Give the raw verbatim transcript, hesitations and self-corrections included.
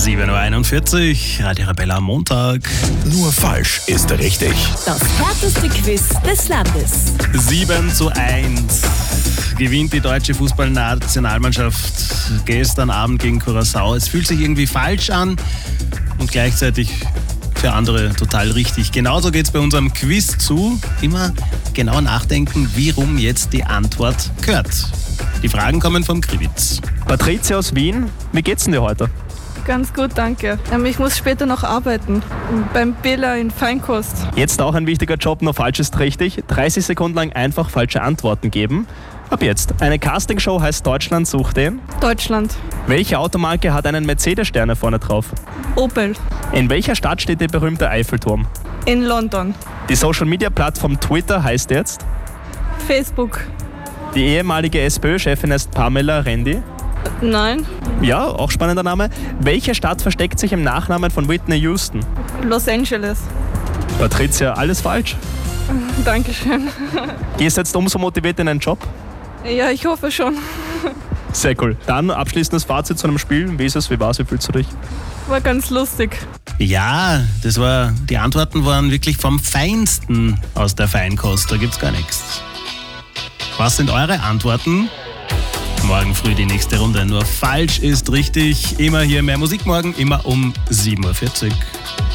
sieben Uhr einundvierzig, Radio Arabella am Montag. Nur falsch ist richtig. Das härteste Quiz des Landes. sieben zu eins gewinnt die deutsche Fußballnationalmannschaft gestern Abend gegen Curaçao. Es fühlt sich irgendwie falsch an und gleichzeitig für andere total richtig. Genauso geht es bei unserem Quiz zu. Immer genau nachdenken, wie rum jetzt die Antwort gehört. Die Fragen kommen vom Krivitz. Patricia aus Wien, wie geht's denn dir heute? Ganz gut, danke. Ähm, Ich muss später noch arbeiten. Beim Billa in Feinkost. Jetzt auch ein wichtiger Job, nur falsch ist richtig. dreißig Sekunden lang einfach falsche Antworten geben. Ab jetzt. Eine Castingshow heißt Deutschland sucht den. Deutschland. Welche Automarke hat einen Mercedes-Sterne vorne drauf? Opel. In welcher Stadt steht der berühmte Eiffelturm? In London. Die Social-Media-Plattform Twitter heißt jetzt? Facebook. Die ehemalige SPÖ-Chefin ist Pamela Rendi. Nein. Ja, auch spannender Name. Welche Stadt versteckt sich im Nachnamen von Whitney Houston? Los Angeles. Patricia, alles falsch. Dankeschön. Gehst jetzt umso motiviert in einen Job? Ja, ich hoffe schon. Sehr cool. Dann abschließendes Fazit zu einem Spiel. Wie ist es? Wie war es? Wie fühlst du dich? War ganz lustig. Ja, das war, die Antworten waren wirklich vom Feinsten aus der Feinkost. Da gibt's gar nichts. Was sind eure Antworten? Morgen früh die nächste Runde. Nur falsch ist richtig. Immer hier mehr Musik morgen, immer um sieben Uhr vierzig.